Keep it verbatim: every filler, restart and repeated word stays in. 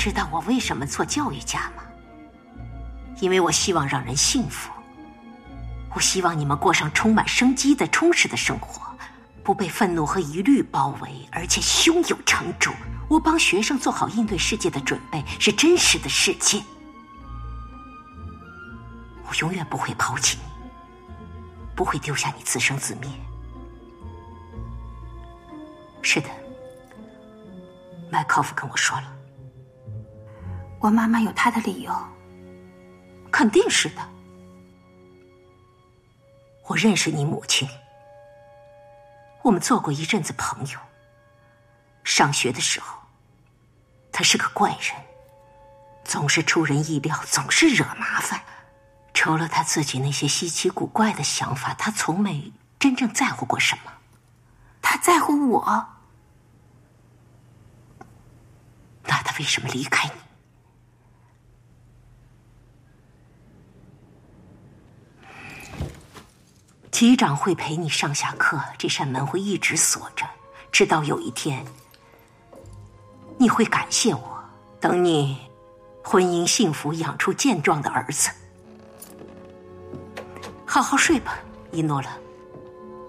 知道我为什么做教育家吗？因为我希望让人幸福，我希望你们过上充满生机的充实的生活，不被愤怒和疑虑包围，而且胸有成竹。我帮学生做好应对世界的准备，是真实的世界。我永远不会抛弃你，不会丢下你自生自灭。是的，麦考夫跟我说了。 我妈妈有她的理由。 肯定是的。我认识你母亲，我们做过一阵子朋友。上学的时候，她是个怪人，总是出人意料，总是惹麻烦。除了她自己那些稀奇古怪的想法，她从没真正在乎过什么。 她在乎我。 那她为什么离开你？级长会陪你上下课，这扇门会一直锁着，直到有一天你会感谢我，等你婚姻幸福，养出健壮的儿子。好好睡吧，伊诺拉。